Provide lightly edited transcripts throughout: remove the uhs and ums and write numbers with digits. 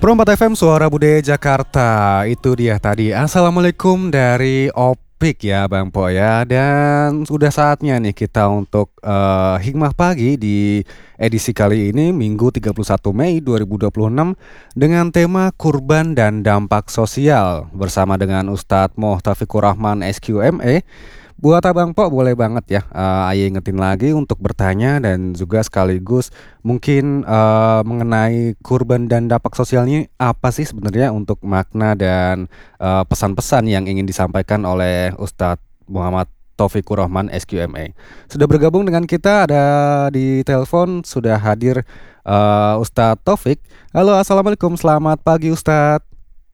Pro 4 FM Suara Budaya Jakarta. Itu dia tadi. Assalamualaikum dari Opik ya Bang Po ya. Dan sudah saatnya nih kita untuk Hikmah Pagi di edisi kali ini Minggu 31 Mei 2026 dengan tema Kurban dan Dampak Sosial bersama dengan Ustadz Muhtafikur Rahman SQME. Buat Abang Po boleh banget ya Aye ingetin lagi untuk bertanya dan juga sekaligus mungkin mengenai kurban dan dampak sosialnya apa sih sebenarnya untuk makna dan pesan-pesan yang ingin disampaikan oleh Ustadz Muhammad Taufikur Rahman SQMA. Sudah bergabung dengan kita ada di telepon sudah hadir Ustadz Taufik. Halo, assalamualaikum, selamat pagi Ustadz.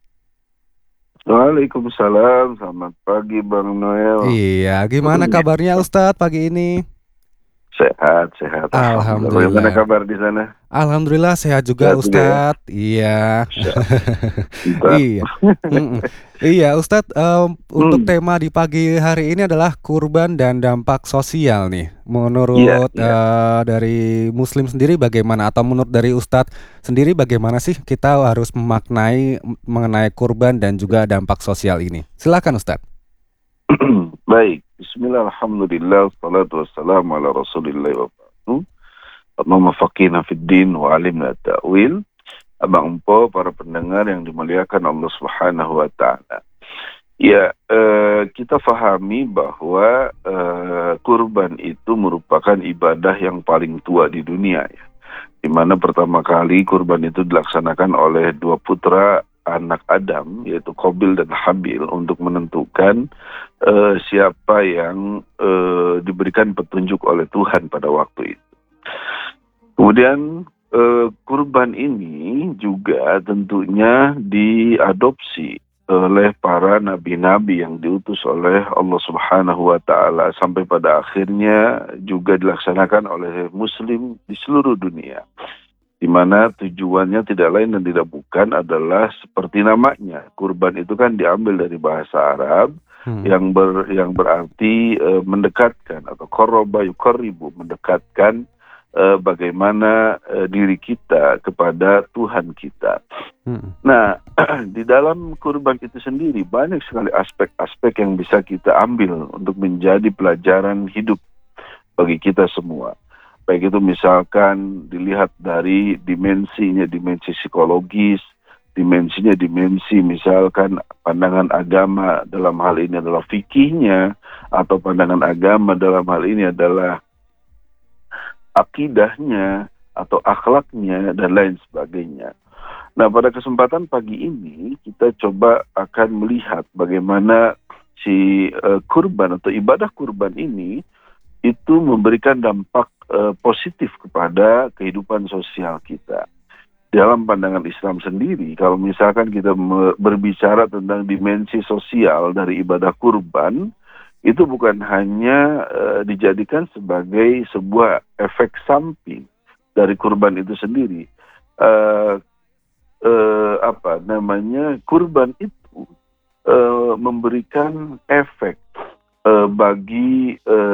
Waalaikumsalam, selamat pagi Bang Noel. Iya, gimana kabarnya Ustadz pagi ini? Sehat. Alhamdulillah. Bagaimana kabar di sana? Alhamdulillah sehat juga Sehat juga ya? Ustadz. Iya. Mantap. Iya. Iya Ustadz, untuk tema di pagi hari ini adalah kurban dan dampak sosial nih. Menurut dari Muslim sendiri bagaimana, atau menurut dari Ustadz sendiri bagaimana sih kita harus memaknai mengenai kurban dan juga dampak sosial ini? Silakan Ustadz. Baik, bismillah, alhamdulillah, salatu wassalamu ala rasulillah wa ba'du. Allahumma faqihna fid din wa alimna ta'wil. Abang Empo, para pendengar yang dimuliakan Allah Subhanahu wa ta'ala. Ya, kita fahami bahwa kurban itu merupakan ibadah yang paling tua di dunia ya. Di mana pertama kali kurban itu dilaksanakan oleh dua putra anak Adam, yaitu Qabil dan Habil, untuk menentukan siapa yang diberikan petunjuk oleh Tuhan pada waktu itu. Kemudian kurban ini juga tentunya diadopsi oleh para nabi-nabi yang diutus oleh Allah Subhanahu wa ta'ala sampai pada akhirnya juga dilaksanakan oleh Muslim di seluruh dunia, di mana tujuannya tidak lain dan tidak bukan adalah seperti namanya. Kurban itu kan diambil dari bahasa Arab yang berarti mendekatkan, atau qarraba yuqarribu, mendekatkan bagaimana diri kita kepada Tuhan kita. Nah, di dalam kurban itu sendiri banyak sekali aspek-aspek yang bisa kita ambil untuk menjadi pelajaran hidup bagi kita semua. Baik itu misalkan dilihat dari dimensi psikologis, dimensi misalkan pandangan agama dalam hal ini adalah fikihnya, atau pandangan agama dalam hal ini adalah akidahnya atau akhlaknya dan lain sebagainya. Nah, pada kesempatan pagi ini kita coba akan melihat bagaimana si kurban atau ibadah kurban ini itu memberikan dampak positif kepada kehidupan sosial kita. Dalam pandangan Islam sendiri, kalau misalkan kita berbicara tentang dimensi sosial dari ibadah kurban, itu bukan hanya dijadikan sebagai sebuah efek samping dari kurban itu sendiri. Kurban itu memberikan efek bagi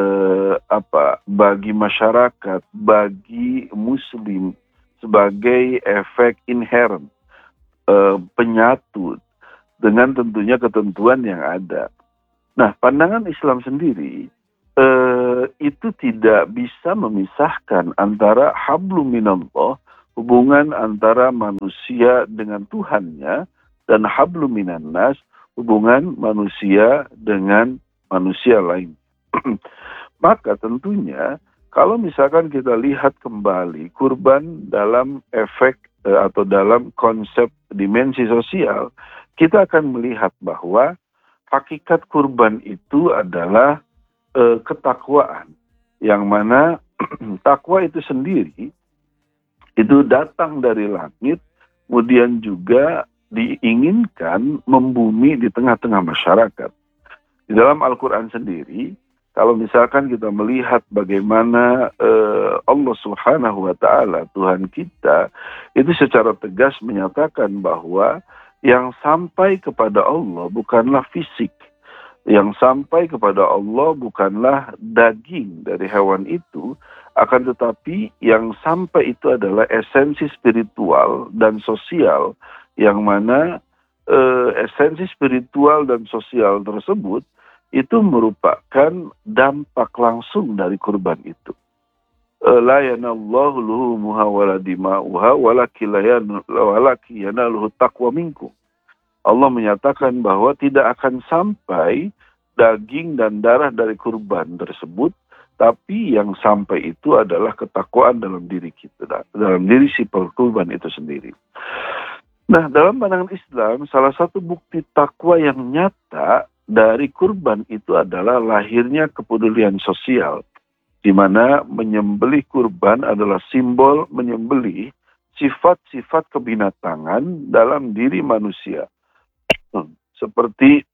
masyarakat, bagi Muslim, sebagai efek inherent, penyatu dengan tentunya ketentuan yang ada. Nah, pandangan Islam sendiri itu tidak bisa memisahkan antara hablum minallah, hubungan antara manusia dengan Tuhannya, dan hablum minannas, hubungan manusia dengan manusia lain. Maka tentunya kalau misalkan kita lihat kembali kurban dalam efek atau dalam konsep dimensi sosial, kita akan melihat bahwa hakikat kurban itu adalah ketakwaan, yang mana takwa itu sendiri itu datang dari langit, kemudian juga diinginkan membumi di tengah-tengah masyarakat. Di dalam Al-Quran sendiri, kalau misalkan kita melihat bagaimana Allah Subhanahu wa ta'ala, Tuhan kita, itu secara tegas menyatakan bahwa yang sampai kepada Allah bukanlah fisik, yang sampai kepada Allah bukanlah daging dari hewan itu, akan tetapi yang sampai itu adalah esensi spiritual dan sosial yang mana esensi spiritual dan sosial tersebut itu merupakan dampak langsung dari kurban itu. La yanallahu luhumuha wala dima'uha walaki yanaluhu taqwa minkum. Allah menyatakan bahwa tidak akan sampai daging dan darah dari kurban tersebut, tapi yang sampai itu adalah ketakwaan dalam diri kita, dalam diri si kurban itu sendiri. Nah, dalam pandangan Islam, salah satu bukti takwa yang nyata dari kurban itu adalah lahirnya kepedulian sosial, di mana menyembelih kurban adalah simbol menyembelih sifat-sifat kebinatangan dalam diri manusia. Seperti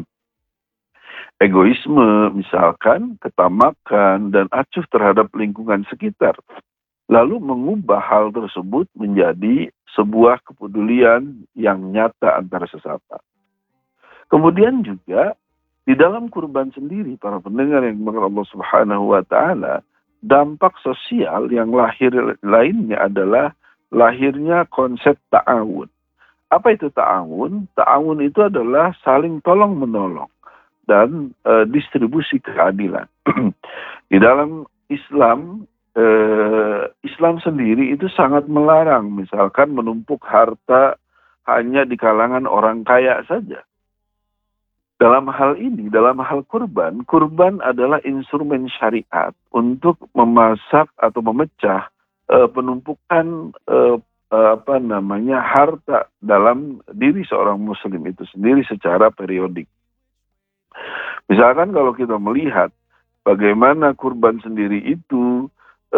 egoisme, misalkan, ketamakan, dan acuh terhadap lingkungan sekitar. Lalu mengubah hal tersebut menjadi sebuah kepedulian yang nyata antara sesama. Kemudian juga di dalam kurban sendiri, para pendengar yang dimuliakan Allah Subhanahu wa Ta'ala, dampak sosial yang lahir lainnya adalah lahirnya konsep ta'awun. Apa itu ta'awun? Ta'awun itu adalah saling tolong menolong dan distribusi keadilan. Di dalam Islam, Islam sendiri itu sangat melarang misalkan menumpuk harta hanya di kalangan orang kaya saja. Dalam hal ini, dalam hal kurban, kurban adalah instrumen syariat untuk memasak atau memecah penumpukan harta dalam diri seorang muslim itu sendiri secara periodik. Misalkan kalau kita melihat bagaimana kurban sendiri itu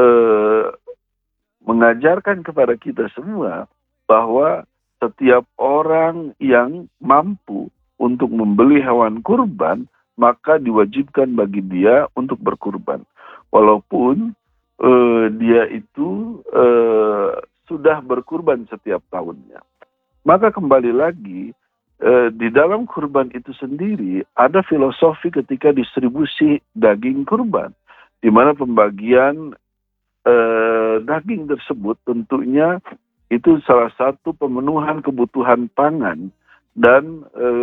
mengajarkan kepada kita semua bahwa setiap orang yang mampu untuk membeli hewan kurban, maka diwajibkan bagi dia untuk berkurban. Walaupun dia itu sudah berkurban setiap tahunnya. Maka kembali lagi, di dalam kurban itu sendiri ada filosofi ketika distribusi daging kurban, di mana pembagian daging tersebut tentunya itu salah satu pemenuhan kebutuhan pangan dan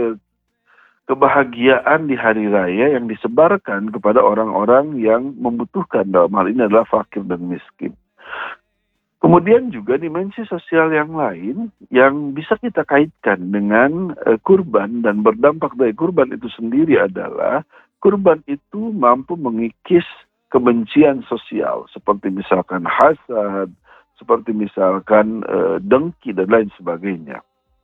kebahagiaan di hari raya yang disebarkan kepada orang-orang yang membutuhkan. Dalam hal ini adalah fakir dan miskin. Kemudian juga dimensi sosial yang lain yang bisa kita kaitkan dengan kurban dan berdampak dari kurban itu sendiri adalah kurban itu mampu mengikis kebencian sosial, seperti misalkan hasad, seperti misalkan dengki dan lain sebagainya.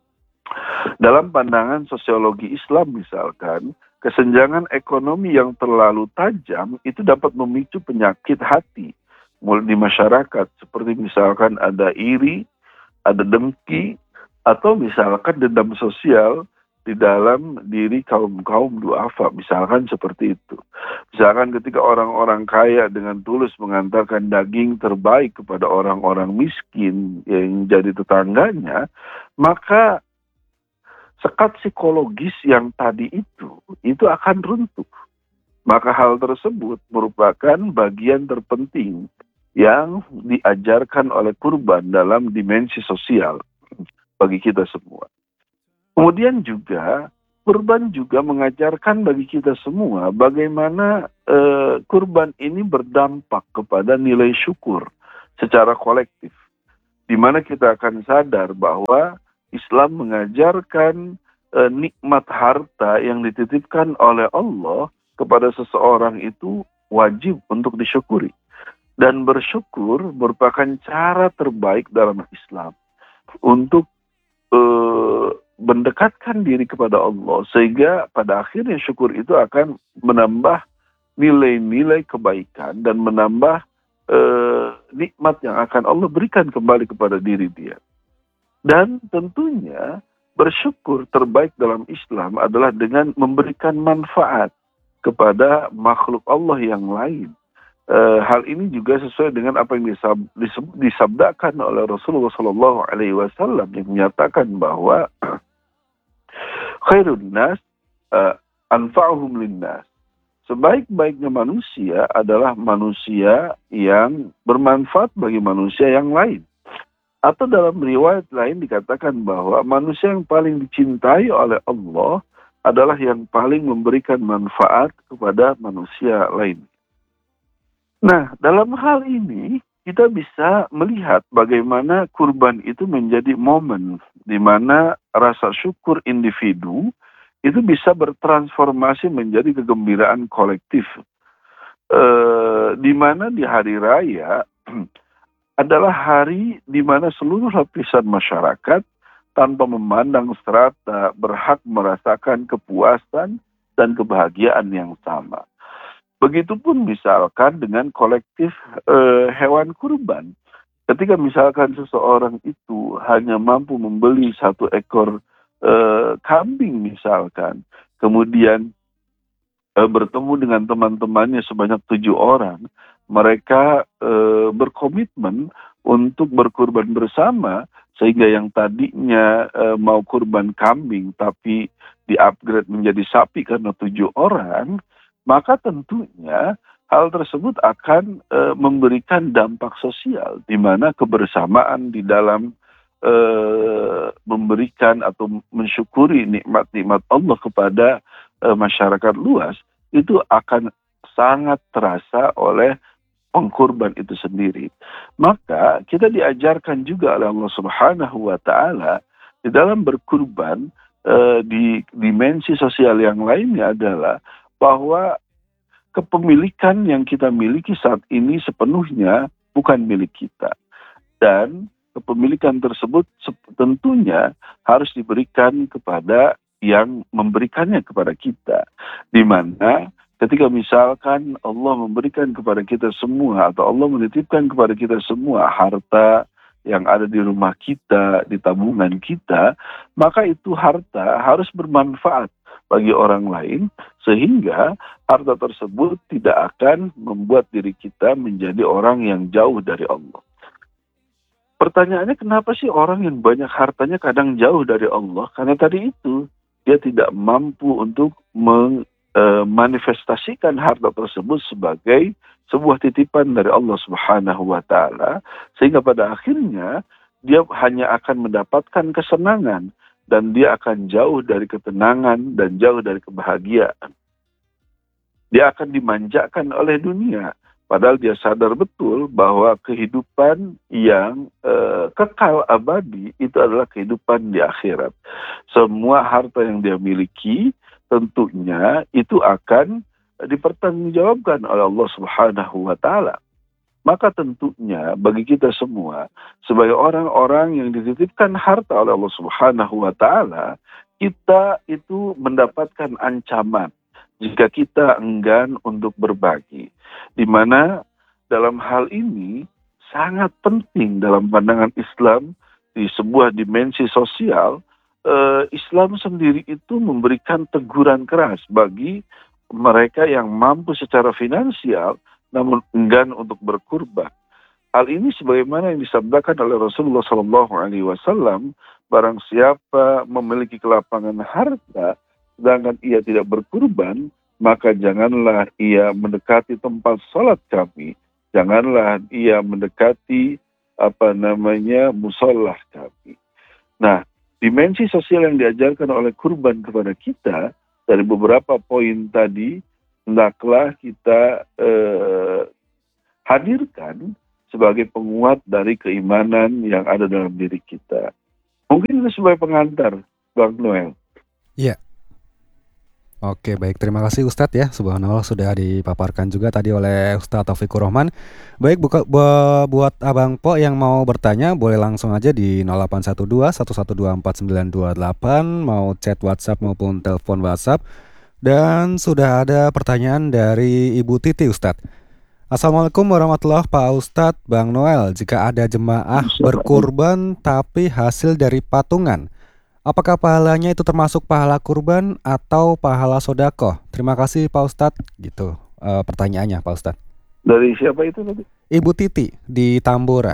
Dalam pandangan sosiologi Islam misalkan, kesenjangan ekonomi yang terlalu tajam itu dapat memicu penyakit hati mulai di masyarakat, seperti misalkan ada iri, ada dengki, atau misalkan dendam sosial di dalam diri kaum duafa, misalkan seperti itu. Misalkan ketika orang-orang kaya dengan tulus mengantarkan daging terbaik kepada orang-orang miskin yang jadi tetangganya, maka sekat psikologis yang tadi itu akan runtuh. Maka hal tersebut merupakan bagian terpenting yang diajarkan oleh kurban dalam dimensi sosial bagi kita semua. Kemudian juga kurban juga mengajarkan bagi kita semua bagaimana kurban ini berdampak kepada nilai syukur secara kolektif, di mana kita akan sadar bahwa Islam mengajarkan nikmat harta yang dititipkan oleh Allah kepada seseorang itu wajib untuk disyukuri. Dan bersyukur merupakan cara terbaik dalam Islam untuk mendekatkan diri kepada Allah, sehingga pada akhirnya syukur itu akan menambah nilai-nilai kebaikan dan menambah nikmat yang akan Allah berikan kembali kepada diri dia. Dan tentunya bersyukur terbaik dalam Islam adalah dengan memberikan manfaat kepada makhluk Allah yang lain. Hal ini juga sesuai dengan apa yang disabdakan oleh Rasulullah SAW yang menyatakan bahwa khairun nas anfa'uhum linnas. Sebaik-baiknya manusia adalah manusia yang bermanfaat bagi manusia yang lain. Atau dalam riwayat lain dikatakan bahwa manusia yang paling dicintai oleh Allah adalah yang paling memberikan manfaat kepada manusia lain. Nah, dalam hal ini kita bisa melihat bagaimana kurban itu menjadi momen di mana rasa syukur individu itu bisa bertransformasi menjadi kegembiraan kolektif. Di mana di hari raya adalah hari di mana seluruh lapisan masyarakat tanpa memandang strata berhak merasakan kepuasan dan kebahagiaan yang sama. Begitupun misalkan dengan kolektif hewan kurban. Ketika misalkan seseorang itu hanya mampu membeli 1 ekor kambing misalkan, kemudian bertemu dengan teman-temannya sebanyak 7 orang, mereka berkomitmen untuk berkurban bersama, sehingga yang tadinya mau kurban kambing tapi di-upgrade menjadi sapi karena 7 orang, maka tentunya hal tersebut akan memberikan dampak sosial, di mana kebersamaan di dalam memberikan atau mensyukuri nikmat-nikmat Allah kepada masyarakat luas itu akan sangat terasa oleh pengkurban itu sendiri. Maka kita diajarkan juga oleh Allah Subhanahu wa taala di dalam berkurban, di dimensi sosial yang lainnya adalah bahwa kepemilikan yang kita miliki saat ini sepenuhnya bukan milik kita. Dan kepemilikan tersebut tentunya harus diberikan kepada yang memberikannya kepada kita. Di mana ketika misalkan Allah memberikan kepada kita semua atau Allah menitipkan kepada kita semua harta yang ada di rumah kita, di tabungan kita, maka itu harta harus bermanfaat bagi orang lain, sehingga harta tersebut tidak akan membuat diri kita menjadi orang yang jauh dari Allah. Pertanyaannya, kenapa sih orang yang banyak hartanya kadang jauh dari Allah? Karena tadi itu, dia tidak mampu untuk memanifestasikan harta tersebut sebagai sebuah titipan dari Allah Subhanahu wa taala, sehingga pada akhirnya dia hanya akan mendapatkan kesenangan dan dia akan jauh dari ketenangan dan jauh dari kebahagiaan. Dia akan dimanjakan oleh dunia, padahal dia sadar betul bahwa kehidupan yang kekal abadi itu adalah kehidupan di akhirat. Semua harta yang dia miliki tentunya itu akan dipertanggungjawabkan oleh Allah Subhanahu wa taala. Maka tentunya bagi kita semua sebagai orang-orang yang dititipkan harta oleh Allah Subhanahu wa taala, kita itu mendapatkan ancaman jika kita enggan untuk berbagi. Di mana dalam hal ini sangat penting dalam pandangan Islam di sebuah dimensi sosial, Islam sendiri itu memberikan teguran keras bagi mereka yang mampu secara finansial namun enggan untuk berkurban. Hal ini sebagaimana yang disabdakan oleh Rasulullah SAW, barang siapa memiliki kelapangan harta sedangkan ia tidak berkurban, maka janganlah ia mendekati tempat salat kami, janganlah ia mendekati musolah kami. Nah, dimensi sosial yang diajarkan oleh kurban kepada kita dari beberapa poin tadi, hendaklah kita hadirkan sebagai penguat dari keimanan yang ada dalam diri kita. Mungkin itu sebagai pengantar, Bang Noel. Iya. Oke, baik. Terima kasih Ustadz ya. Subhanallah, sudah dipaparkan juga tadi oleh Ustadz Taufikur Rahman. Baik, buat Abang Po yang mau bertanya, boleh langsung aja di 0812 1124 928, mau chat WhatsApp maupun telepon WhatsApp. Dan sudah ada pertanyaan dari Ibu Titi, Ustadz. Assalamualaikum warahmatullahi wabarakatuh, Pak Ustadz, Bang Noel. Jika ada jemaah berkurban tapi hasil dari patungan, apakah pahalanya itu termasuk pahala kurban atau pahala sodakoh? Terima kasih Pak Ustadz. Gitu pertanyaannya Pak Ustadz. Dari siapa itu tadi? Ibu Titi di Tambora.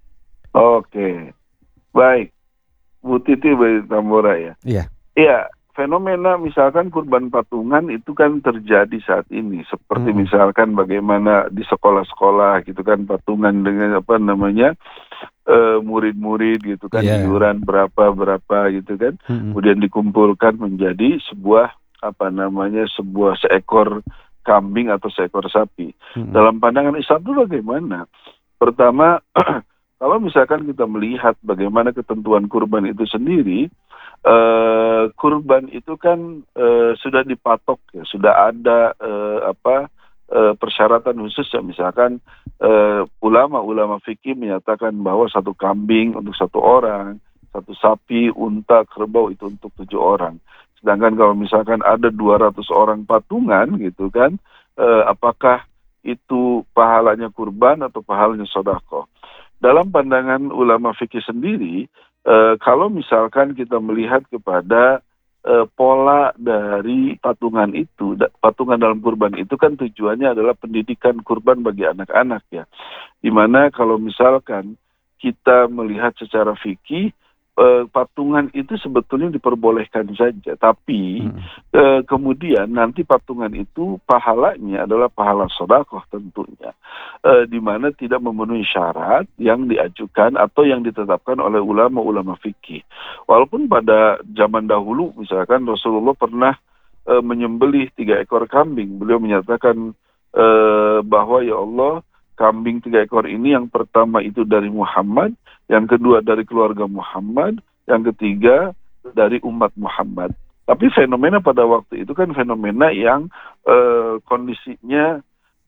Oke, baik. Bu Titi dari Tambora ya? Iya. Iya, fenomena misalkan kurban patungan itu kan terjadi saat ini, seperti misalkan bagaimana di sekolah-sekolah gitu kan patungan dengan apa namanya murid-murid gitu kan, iuran berapa gitu kan, kemudian dikumpulkan menjadi sebuah apa namanya sebuah seekor kambing atau seekor sapi. Dalam pandangan Islam itu bagaimana? Pertama, kalau misalkan kita melihat bagaimana ketentuan kurban itu sendiri, kurban itu kan sudah dipatok ya, sudah ada persyaratan khusus ya, misalkan ulama-ulama fikih menyatakan bahwa satu kambing untuk satu orang, satu sapi, unta, kerbau itu untuk 7 orang. Sedangkan kalau misalkan ada 200 orang patungan gitu kan, apakah itu pahalanya kurban atau pahalanya sedekah? Dalam pandangan ulama fikih sendiri, kalau misalkan kita melihat kepada pola dari patungan itu, patungan dalam kurban itu kan tujuannya adalah pendidikan kurban bagi anak-anak ya. Dimana kalau misalkan kita melihat secara fikih, patungan itu sebetulnya diperbolehkan saja, tapi kemudian nanti patungan itu pahalanya adalah pahala sedekah tentunya, di mana tidak memenuhi syarat yang diajukan atau yang ditetapkan oleh ulama-ulama fikih. Walaupun pada zaman dahulu misalkan Rasulullah pernah menyembelih 3 ekor kambing, beliau menyatakan bahwa ya Allah, kambing 3 ekor ini yang pertama itu dari Muhammad, yang kedua dari keluarga Muhammad, yang ketiga dari umat Muhammad. Tapi fenomena pada waktu itu kan fenomena yang kondisinya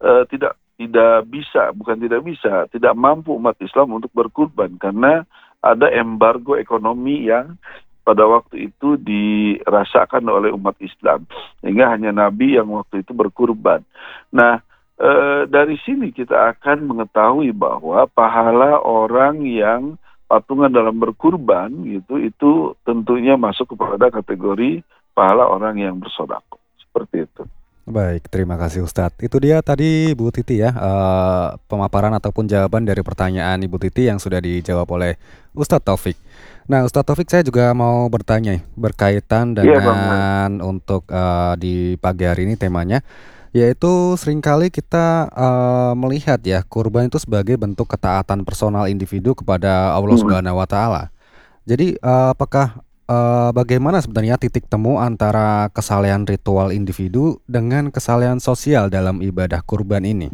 tidak mampu umat Islam untuk berkurban karena ada embargo ekonomi yang pada waktu itu dirasakan oleh umat Islam, sehingga hanya Nabi yang waktu itu berkurban. Nah, dari sini kita akan mengetahui bahwa pahala orang yang patungan dalam berkurban gitu, itu tentunya masuk kepada kategori pahala orang yang bersedekah. Seperti itu. Baik, terima kasih Ustadz. Itu dia tadi Bu Titi ya, pemaparan ataupun jawaban dari pertanyaan Ibu Titi yang sudah dijawab oleh Ustadz Taufik. Nah, Ustadz Taufik, saya juga mau bertanya berkaitan dengan untuk di pagi hari ini temanya, yaitu seringkali kita melihat ya kurban itu sebagai bentuk ketaatan personal individu kepada Allah Subhanahu wa Ta'ala. Jadi bagaimana sebenarnya titik temu antara kesalehan ritual individu dengan kesalehan sosial dalam ibadah kurban ini?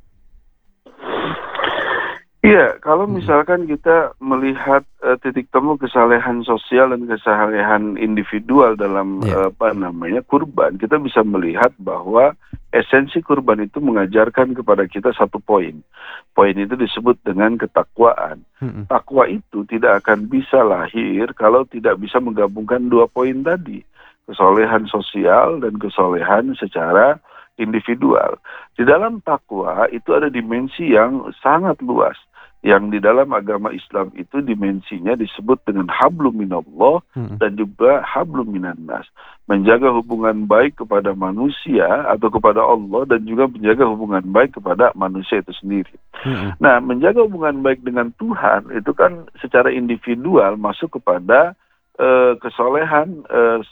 Iya, kalau misalkan kita melihat titik temu kesalehan sosial dan kesalehan individual dalam kurban, kita bisa melihat bahwa esensi kurban itu mengajarkan kepada kita satu poin. Poin itu disebut dengan ketakwaan. Takwa itu tidak akan bisa lahir kalau tidak bisa menggabungkan 2 poin tadi, kesalehan sosial dan kesalehan secara individual. Di dalam takwa itu ada dimensi yang sangat luas, yang di dalam agama Islam itu dimensinya disebut dengan hablum minallah dan juga hablum minannas. Menjaga hubungan baik kepada manusia atau kepada Allah dan juga menjaga hubungan baik kepada manusia itu sendiri. Nah, menjaga hubungan baik dengan Tuhan itu kan secara individual masuk kepada kesolehan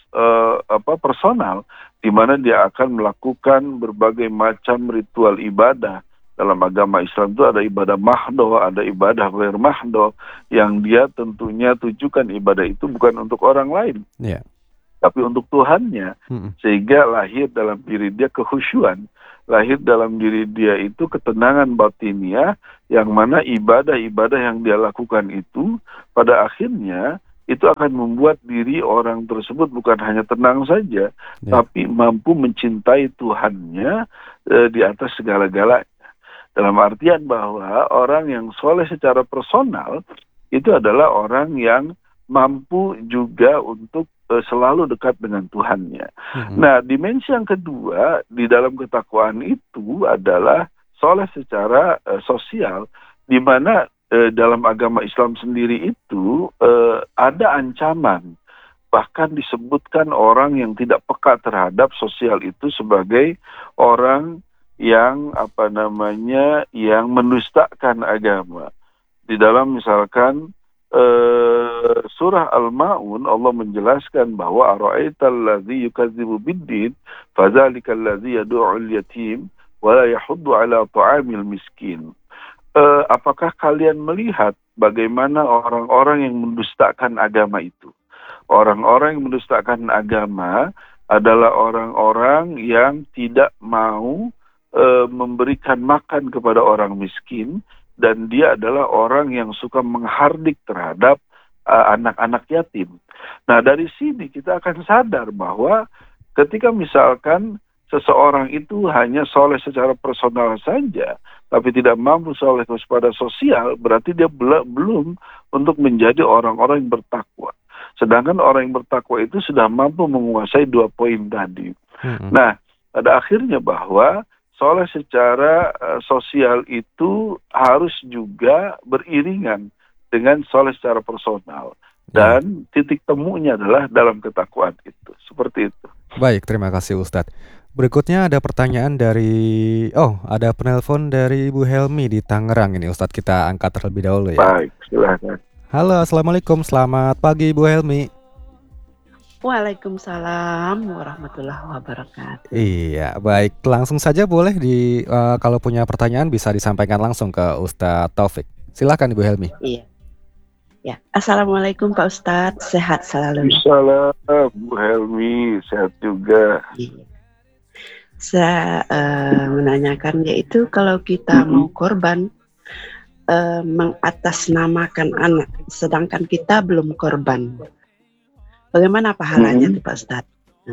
personal, di mana dia akan melakukan berbagai macam ritual ibadah. Dalam agama Islam itu ada ibadah mahdoh, ada ibadah ghair mahdoh, yang dia tentunya tujukan ibadah itu bukan untuk orang lain, tapi untuk Tuhannya, sehingga lahir dalam diri dia kehusyuan, lahir dalam diri dia itu ketenangan batiniah, yang mana ibadah-ibadah yang dia lakukan itu pada akhirnya itu akan membuat diri orang tersebut bukan hanya tenang saja, tapi mampu mencintai Tuhannya di atas segala-galanya. Dalam artian bahwa orang yang soleh secara personal itu adalah orang yang mampu juga untuk selalu dekat dengan Tuhannya. Nah, dimensi yang kedua di dalam ketakwaan itu adalah soleh secara sosial, di mana dalam agama Islam sendiri itu ada ancaman. Bahkan disebutkan orang yang tidak peka terhadap sosial itu sebagai orang yang yang mendustakan agama. Di dalam misalkan surah Al-Ma'un Allah menjelaskan bahwa ara'aital ladzi yukadzibu biddin fadzalikal ladzi yad'ul yatim wa la yahuddu ala ta'amil miskin. Apakah kalian melihat bagaimana orang-orang yang mendustakan agama itu? Orang-orang yang mendustakan agama adalah orang-orang yang tidak mau memberikan makan kepada orang miskin, dan dia adalah orang yang suka menghardik terhadap anak-anak yatim. Nah, dari sini kita akan sadar bahwa ketika misalkan seseorang itu hanya soleh secara personal saja, tapi tidak mampu soleh kepada sosial, berarti dia belum untuk menjadi orang-orang yang bertakwa. Sedangkan orang yang bertakwa itu sudah mampu menguasai 2 poin tadi. Nah, pada akhirnya bahwa soleh secara sosial itu harus juga beriringan dengan soleh secara personal. Dan titik temunya adalah dalam ketakwaan itu. Seperti itu. Baik, terima kasih Ustadz. Berikutnya ada pertanyaan dari ada penelpon dari Ibu Helmi di Tangerang ini Ustadz, kita angkat terlebih dahulu ya. Baik, silakan. Halo, assalamualaikum, selamat pagi Ibu Helmi. Waalaikumsalam warahmatullahi wabarakatuh. Iya, baik, langsung saja boleh kalau punya pertanyaan bisa disampaikan langsung ke Ustadz Taufik. Silakan Ibu Helmi. Iya. Ya, assalamualaikum Pak Ustadz, sehat selalu. Salam Bu Helmi, sehat juga. Iya. Saya menanyakan yaitu kalau kita mau korban mengatasnamakan anak, sedangkan kita belum korban, bagaimana pahalanya tuh Pak Ustadz?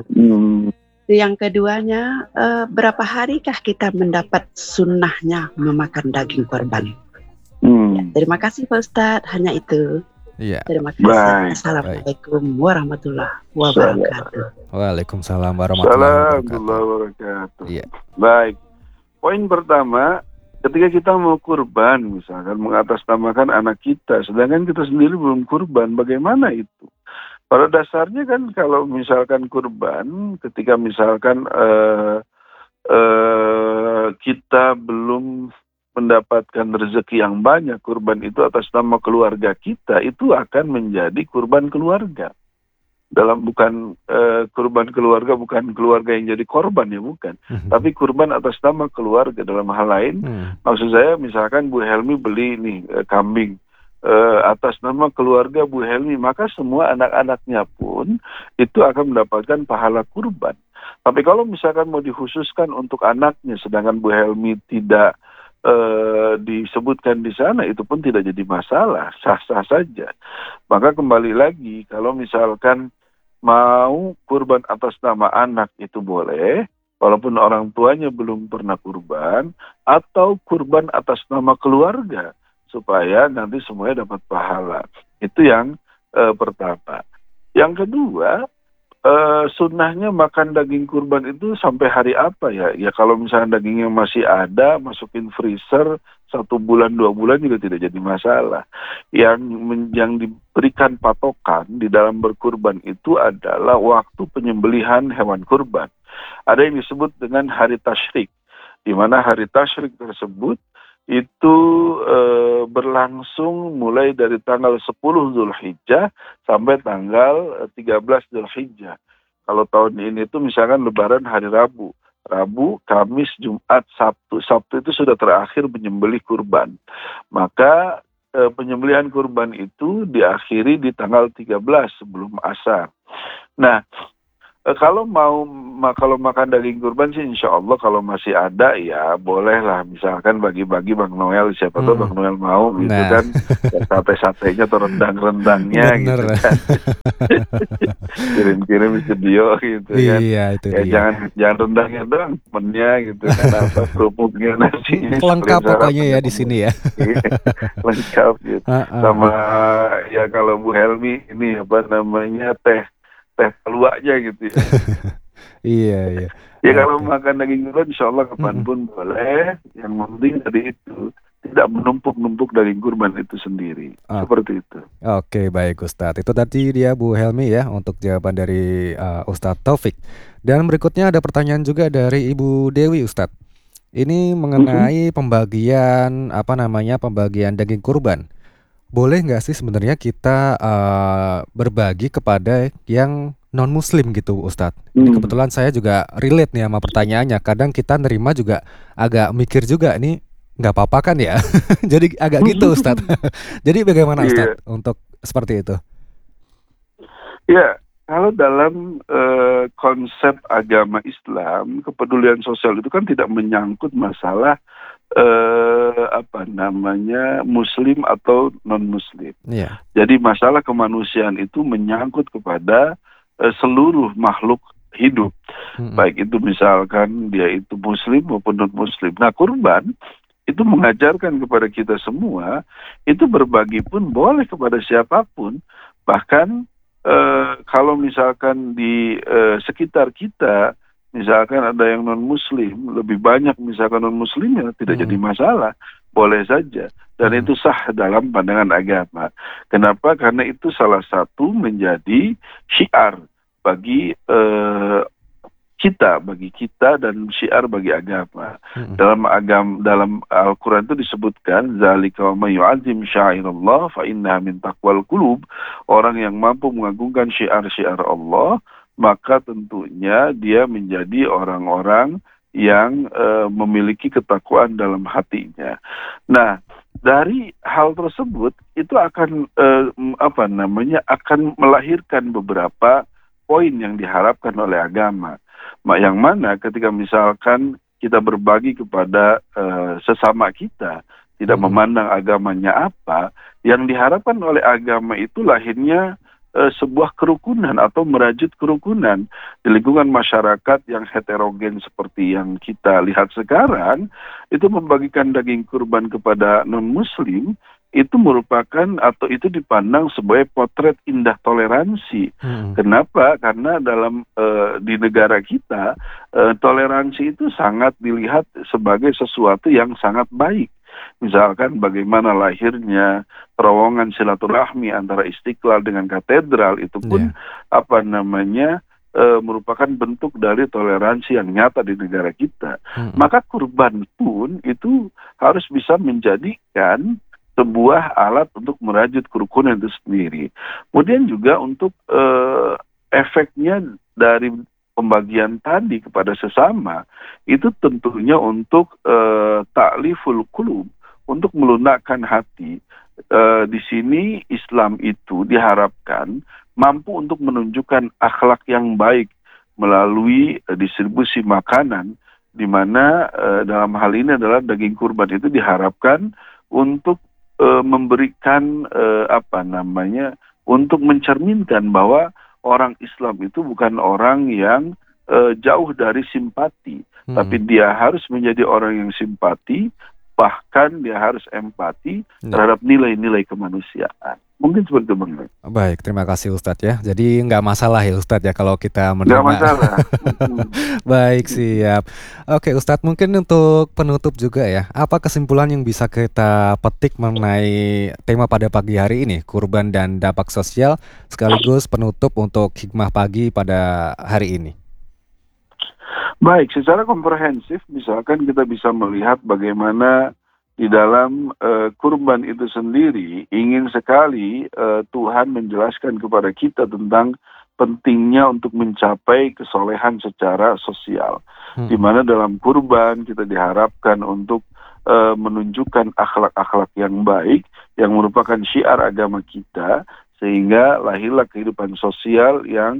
Yang keduanya, berapa harikah kita mendapat sunnahnya memakan daging korban? Ya, terima kasih Pak Ustadz, hanya itu. Iya. Terima kasih. Baik. Assalamualaikum warahmatullahi wabarakatuh. Waalaikumsalam warahmatullahi wabarakatuh. Iya. Baik. Poin pertama, ketika kita mau kurban, misalkan mengatasnamakan anak kita, sedangkan kita sendiri belum kurban, bagaimana itu? Pada dasarnya kan kalau misalkan kurban, ketika misalkan kita belum mendapatkan rezeki yang banyak, kurban itu atas nama keluarga kita, itu akan menjadi kurban keluarga. Bukan kurban keluarga, bukan keluarga yang jadi korban ya, bukan. Tapi kurban atas nama keluarga. Dalam hal lain, maksud saya misalkan Bu Helmi beli nih kambing atas nama keluarga Bu Helmi, maka semua anak-anaknya pun itu akan mendapatkan pahala kurban. Tapi kalau misalkan mau dikhususkan untuk anaknya, sedangkan Bu Helmi tidak disebutkan di sana, itu pun tidak jadi masalah, sah-sah saja. Maka kembali lagi, kalau misalkan mau kurban atas nama anak itu boleh, walaupun orang tuanya belum pernah kurban, atau kurban atas nama keluarga, supaya nanti semuanya dapat pahala. Itu yang pertama. Yang kedua, sunnahnya makan daging kurban itu sampai hari apa ya? Ya kalau misalnya dagingnya masih ada, masukin freezer 1 bulan 2 bulan juga tidak jadi masalah. Yang diberikan patokan di dalam berkurban itu adalah waktu penyembelihan hewan kurban. Ada yang disebut dengan hari tasyrik, di mana hari tasyrik tersebut itu berlangsung mulai dari tanggal 10 Zulhijjah sampai tanggal 13 Zulhijjah. Kalau tahun ini itu misalkan lebaran hari Rabu, Kamis, Jumat, Sabtu. Sabtu itu sudah terakhir menyembelih kurban. Maka penyembelihan kurban itu diakhiri di tanggal 13 sebelum asar. Nah, kalau makan daging kurban sih insya Allah kalau masih ada ya bolehlah, misalkan bagi-bagi Bang Noel, siapa tahu Bang Noel mau gitu kan, sate-satenya atau rendang-rendangnya gitu kan. Kirim-kirim video gitu kan. Iya, itu ya, jangan rendangnya doang, temennya gitu kan, apa kerupuknya, nasinya lengkap pokoknya ya di sini ya. Lengkap gitu. Sama ya kalau Bu Helmi ini apa namanya teh keluarnya gitu ya. Iya. Ya kalau makan daging kurban insya Allah kapanpun boleh. Yang penting tadi itu tidak menumpuk-numpuk daging kurban itu sendiri. Seperti itu. Oke, baik Ustadz. Itu tadi dia Bu Helmi ya untuk jawaban dari Ustadz Taufik. Dan berikutnya ada pertanyaan juga dari Ibu Dewi Ustadz. Ini mengenai pembagian pembagian daging kurban. boleh nggak sih sebenarnya kita berbagi kepada yang non Muslim gitu, Ustadz? Ini kebetulan saya juga relate nih sama pertanyaannya. Kadang kita nerima juga agak mikir juga nih, nggak apa-apa kan ya? Jadi agak gitu, Ustadz. Jadi bagaimana Iya, Ustadz untuk seperti itu? ya. Kalau dalam konsep agama Islam, kepedulian sosial itu kan tidak menyangkut masalah apa namanya Muslim atau non Muslim. Iya. Jadi masalah kemanusiaan itu menyangkut kepada seluruh makhluk hidup, baik itu misalkan dia itu Muslim maupun non Muslim. Nah, kurban itu mengajarkan kepada kita semua itu berbagi pun boleh kepada siapapun, bahkan kalau misalkan di sekitar kita, misalkan ada yang non Muslim, lebih banyak misalkan non Muslimnya, tidak jadi masalah, boleh saja, dan itu sah dalam pandangan agama. Kenapa? Karena itu salah satu menjadi syiar bagi kita dan syiar bagi agama. Dalam Al-Qur'an itu disebutkan zalika wa may yu'azzim sya'irallah fa innaha min taqwal qulub. Orang yang mampu mengagungkan syiar-syiar Allah, maka tentunya dia menjadi orang-orang yang memiliki ketakwaan dalam hatinya. Nah, dari hal tersebut itu akan akan melahirkan beberapa poin yang diharapkan oleh agama. Yang mana ketika misalkan kita berbagi kepada sesama kita, tidak memandang agamanya apa, yang diharapkan oleh agama itu lahirnya sebuah kerukunan atau merajut kerukunan di lingkungan masyarakat yang heterogen seperti yang kita lihat sekarang. Itu membagikan daging kurban kepada non-muslim itu merupakan atau itu dipandang sebagai potret indah toleransi. Kenapa? Karena dalam di negara kita toleransi itu sangat dilihat sebagai sesuatu yang sangat baik. Misalkan bagaimana lahirnya terowongan silaturahmi antara Istiqlal dengan katedral, itu pun merupakan bentuk dari toleransi yang nyata di negara kita. Maka kurban pun itu harus bisa menjadikan sebuah alat untuk merajut kerukunan itu sendiri. Kemudian juga untuk efeknya dari pembagian tadi kepada sesama, itu tentunya untuk ta'liful qulub, untuk melunakkan hati. Di sini Islam itu diharapkan mampu untuk menunjukkan akhlak yang baik melalui distribusi makanan, di mana dalam hal ini adalah daging kurban itu diharapkan untuk memberikan untuk mencerminkan bahwa orang Islam itu bukan orang yang jauh dari simpati, tapi dia harus menjadi orang yang simpati, bahkan dia harus empati terhadap nilai-nilai kemanusiaan. Mungkin seperti itu, Bang. Baik, terima kasih Ustadz ya. Jadi nggak masalah ya Ustadz ya kalau kita menerima. Nggak masalah. Baik, siap. Oke Ustadz, mungkin untuk penutup juga ya, apa kesimpulan yang bisa kita petik mengenai tema pada pagi hari ini, kurban dan dampak sosial, sekaligus penutup untuk hikmah pagi pada hari ini? Baik, secara komprehensif misalkan kita bisa melihat bagaimana di dalam kurban itu sendiri ingin sekali Tuhan menjelaskan kepada kita tentang pentingnya untuk mencapai kesolehan secara sosial. Di mana dalam kurban kita diharapkan untuk menunjukkan akhlak-akhlak yang baik yang merupakan syiar agama kita, sehingga lahirlah kehidupan sosial yang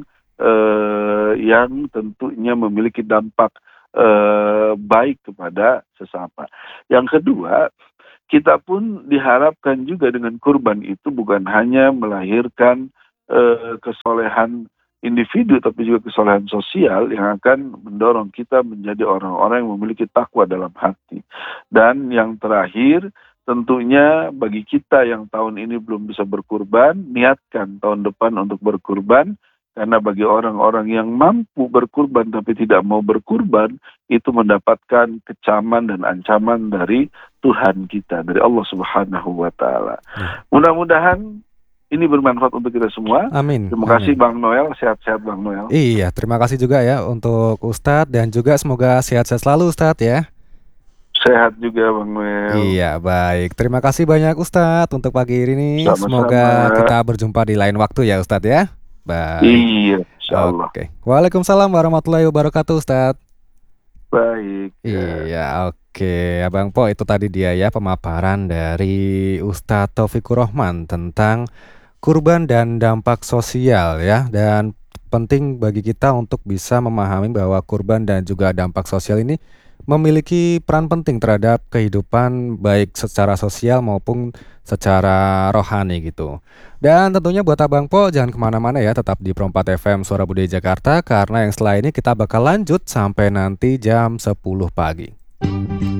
tentunya memiliki dampak baik kepada sesama. Yang kedua, kita pun diharapkan juga dengan kurban itu bukan hanya melahirkan kesolehan individu, tapi juga kesolehan sosial yang akan mendorong kita menjadi orang-orang yang memiliki takwa dalam hati. Dan yang terakhir, tentunya bagi kita yang tahun ini belum bisa berkurban, niatkan tahun depan untuk berkurban. Karena bagi orang-orang yang mampu berkurban tapi tidak mau berkurban, itu mendapatkan kecaman dan ancaman dari Tuhan kita, dari Allah Subhanahu wa Ta'ala. Mudah-mudahan ini bermanfaat untuk kita semua. Amin. Terima kasih Bang Noel, sehat-sehat Bang Noel. Iya, terima kasih juga ya untuk Ustadz, dan juga semoga sehat-sehat selalu Ustadz ya. Sehat juga Bang Mel. Iya, baik. Terima kasih banyak Ustadz untuk pagi ini. Sama-sama. Semoga kita berjumpa di lain waktu ya Ustadz ya. Baik. Iya, insyaallah. Oke. Waalaikumsalam warahmatullahi wabarakatuh Ustadz. Baik. Iya, oke. Abang Po, itu tadi dia ya pemaparan dari Ustadz Taufikur Rahman tentang kurban dan dampak sosial ya. Dan penting bagi kita untuk bisa memahami bahwa kurban dan juga dampak sosial ini memiliki peran penting terhadap kehidupan baik secara sosial maupun secara rohani gitu. Dan tentunya buat Abang Po jangan kemana-mana ya, tetap di Pro 4 FM Suara Budaya Jakarta, karena yang setelah ini kita bakal lanjut sampai nanti jam 10 pagi.